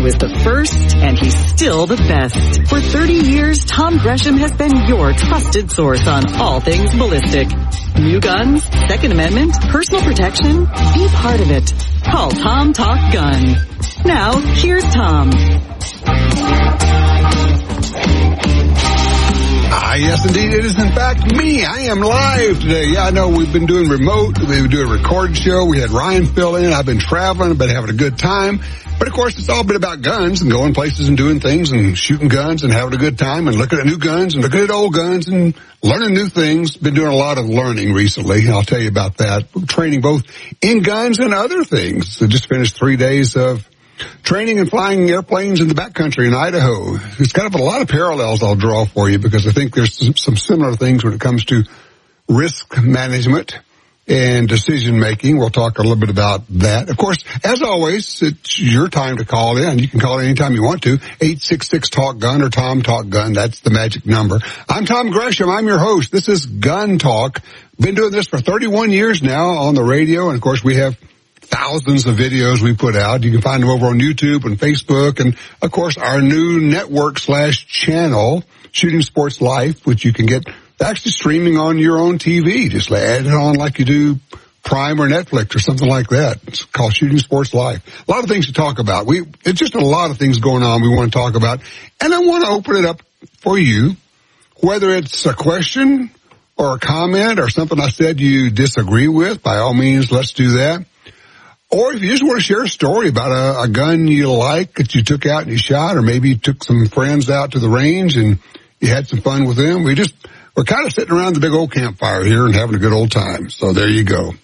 was the first, and he's still the best. For 30 years, Tom Gresham has been your trusted source on all things ballistic. New guns, Second Amendment, personal protection. Be part of it. Call Tom Talk Gun. Now, here's Tom. Yes, indeed. It is, in fact, me. I am live today. Yeah, I know we've been doing remote. We would do a recorded show. We had Ryan fill in. I've been traveling. I've been having a good time. But, of course, it's all been about guns and going places and doing things and shooting guns and having a good time and looking at new guns and looking at old guns and learning new things. Been doing a lot of learning recently. I'll tell you about that. Training both in guns and other things. I just finished 3 days of training and flying airplanes in the backcountry in Idaho. It's kind of a lot of parallels I'll draw for you because I think there's some similar things when it comes to risk management and decision making. We'll talk a little bit about that. Of course, as always, it's your time to call in. You can call in anytime you want to. 866-TALK-GUN or Tom Talk Gun. That's the magic number. I'm Tom Gresham. I'm your host. This is Gun Talk. Been doing this for 31 years now on the radio. And, of course, we have thousands of videos we put out. You can find them over on YouTube and Facebook. And, of course, our new network/channel, Shooting Sports Life, which you can get actually streaming on your own TV. Just add it on like you do Prime or Netflix or something like that. It's called Shooting Sports Life. A lot of things to talk about. It's just a lot of things going on we want to talk about. And I want to open it up for you, whether it's a question or a comment or something I said you disagree with. By all means, let's do that. Or if you just want to share a story about a gun you like that you took out and you shot, or maybe you took some friends out to the range and you had some fun with them. We're kind of sitting around the big old campfire here and having a good old time. So there you go.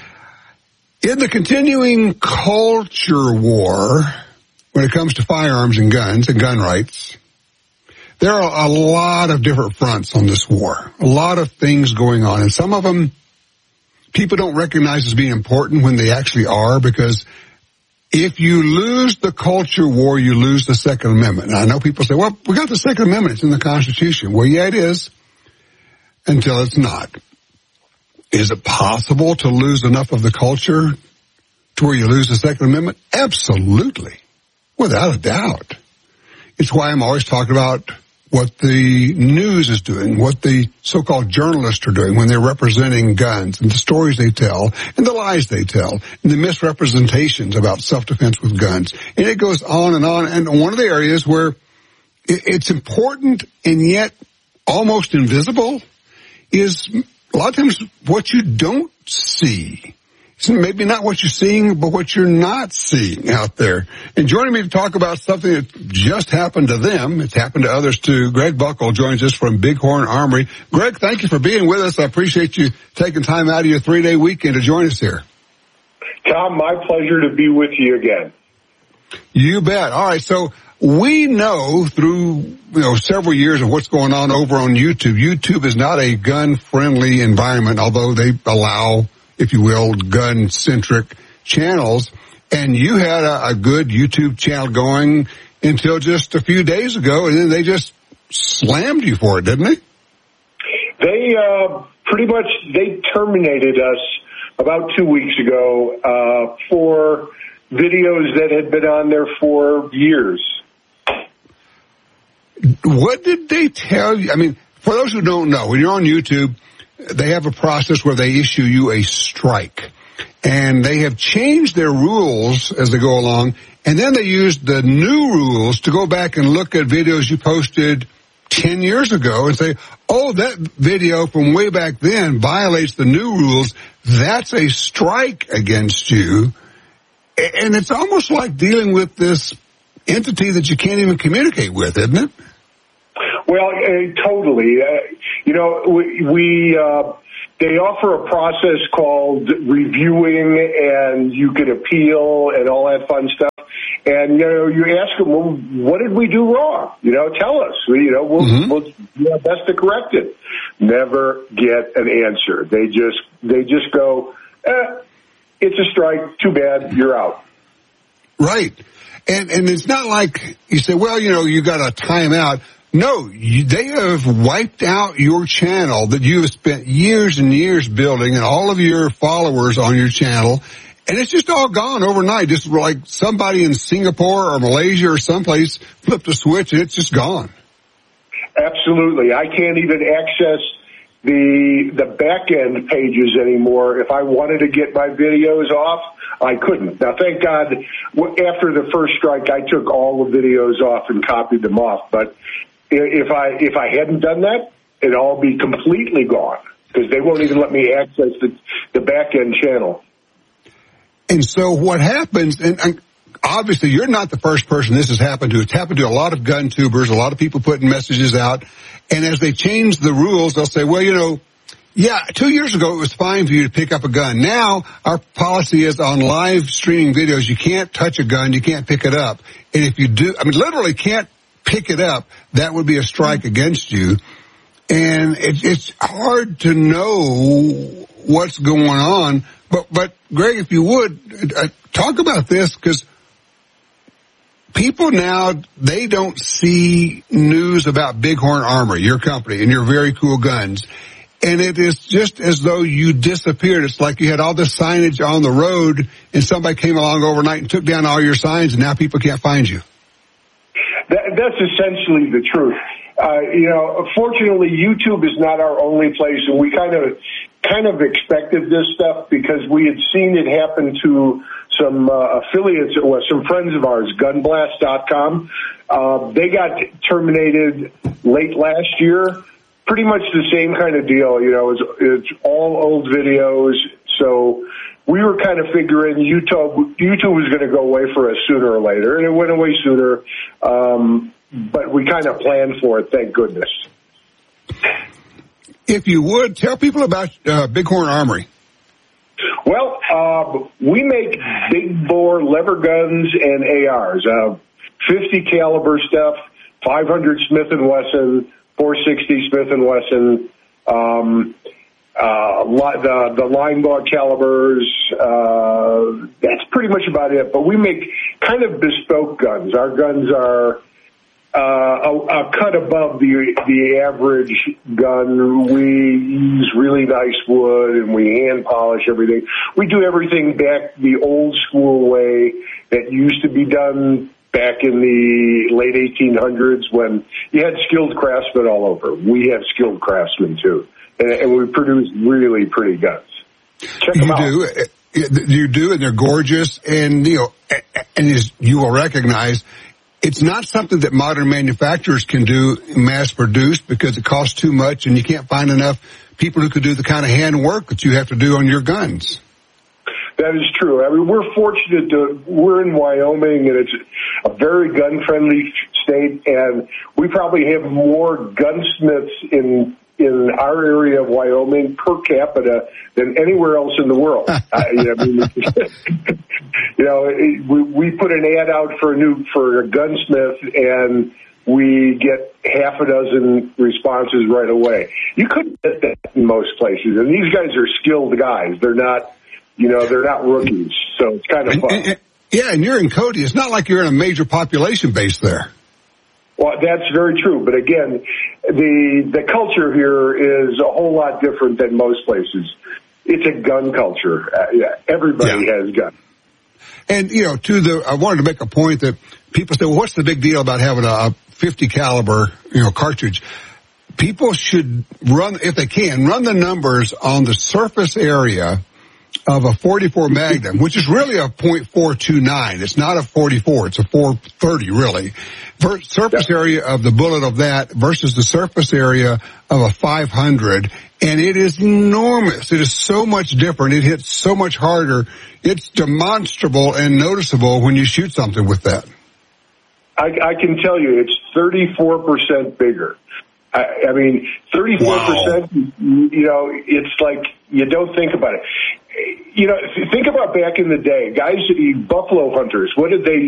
In the continuing culture war, when it comes to firearms and guns and gun rights, there are a lot of different fronts on this war. A lot of things going on. And some of them people don't recognize as being important when they actually are, because if you lose the culture war, you lose the Second Amendment. And I know people say, well, we got the Second Amendment. It's in the Constitution. Well, yeah, it is, until it's not. Is it possible to lose enough of the culture to where you lose the Second Amendment? Absolutely. Without a doubt. It's why I'm always talking about what the news is doing, what the so-called journalists are doing when they're representing guns and the stories they tell and the lies they tell and the misrepresentations about self-defense with guns. And it goes on. And one of the areas where it's important and yet almost invisible is a lot of times what you don't see. It's maybe not what you're seeing, but what you're not seeing out there. And joining me to talk about something that just happened to them, it's happened to others too, Greg Buckle joins us from Bighorn Armory. Greg, thank you for being with us. I appreciate you taking time out of your 3-day weekend to join us here. Tom, my pleasure to be with you again. You bet. All right, so we know through several years of what's going on over on YouTube. YouTube is not a gun-friendly environment, although they allow, if you will, gun-centric channels. And you had a good YouTube channel going until just a few days ago, and then they just slammed you for it, didn't they? They pretty much, they terminated us about 2 weeks ago for videos that had been on there for years. What did they tell you? I mean, for those who don't know, when you're on YouTube, they have a process where they issue you a strike. And they have changed their rules as they go along. And then they used the new rules to go back and look at videos you posted 10 years ago and say, oh, that video from way back then violates the new rules. That's a strike against you. And it's almost like dealing with this entity that you can't even communicate with, isn't it? Well, totally. They offer a process called reviewing, and you can appeal and all that fun stuff. And, you ask them, well, what did we do wrong? Tell us. We'll do our best to correct it. Never get an answer. They just go, it's a strike. Too bad. You're out. Right. And it's not like you say, well, you got a timeout. No, they have wiped out your channel that you have spent years and years building and all of your followers on your channel, And it's just all gone overnight. Just like somebody in Singapore or Malaysia or someplace flipped a switch and it's just gone. Absolutely. I can't even access the back end pages anymore. If I wanted to get my videos off, I couldn't. Now, thank God, after the first strike, I took all the videos off and copied them off. But if I hadn't done that, it'd all be completely gone because they won't even let me access the back end channel. And so what happens, and obviously you're not the first person this has happened to. It's happened to a lot of gun tubers, a lot of people putting messages out. And as they change the rules, they'll say, well, you know, yeah, 2 years ago it was fine for you to pick up a gun. Now our policy is on live streaming videos, you can't touch a gun, you can't pick it up. And if you do, I mean, literally can't pick it up, that would be a strike against you. And it's hard to know what's going on. But Greg, if you would, talk about this, because people now, they don't see news about Bighorn Armory, your company, and your very cool guns. And it is just as though you disappeared. It's like you had all this signage on the road and somebody came along overnight and took down all your signs and now people can't find you. That's essentially the truth. Fortunately, YouTube is not our only place, and we kind of expected this stuff because we had seen it happen to some affiliates, or some friends of ours, gunblast.com. They got terminated late last year. Pretty much the same kind of deal, it's all old videos. So we were kind of figuring YouTube was going to go away for us sooner or later, and it went away sooner. But we kind of planned for it, thank goodness. If you would, tell people about Bighorn Armory. Well, we make big bore lever guns and ARs, 50 caliber stuff, 500 Smith & Wesson, 460 Smith & Wesson, the line bar calibers. That's pretty much about it. But we make kind of bespoke guns. Our guns are a cut above the average gun. We use really nice wood and we hand polish everything. We do everything back the old school way that used to be done back in the late 1800s when you had skilled craftsmen all over. We have skilled craftsmen too, and we produce really pretty guns. Check them out. You do, and they're gorgeous, and as you will recognize, it's not something that modern manufacturers can do mass-produced because it costs too much and you can't find enough people who could do the kind of hand work that you have to do on your guns. That is true. I mean, we're fortunate we're in Wyoming, and it's a very gun-friendly state, and we probably have more gunsmiths in our area of Wyoming per capita than anywhere else in the world. We put an ad out for a gunsmith, and we get half a dozen responses right away. You couldn't get that in most places, and these guys are skilled guys. They're not rookies, so it's kind of fun. And you're in Cody. It's not like you're in a major population base there. Well, that's very true. But again, the culture here is a whole lot different than most places. It's a gun culture. Everybody has guns. And, I wanted to make a point that people say, well, what's the big deal about having a 50 caliber, cartridge? People should if they can, run the numbers on the surface area of a 44 Magnum, which is really a .429. It's not a 44. It's a 430, really. Surface area of the bullet of that versus the surface area of a 500. And it is enormous. It is so much different. It hits so much harder. It's demonstrable and noticeable when you shoot something with that. I can tell you it's 34% bigger. I mean, 34%, wow. It's like you don't think about it. Think about back in the day, guys, buffalo hunters, what did they